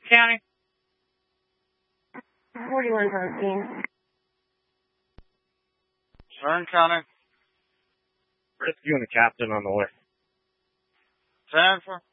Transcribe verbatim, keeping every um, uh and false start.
County? forty-one Huntsville. Kern County? Rescue and a captain on the way. Jennifer?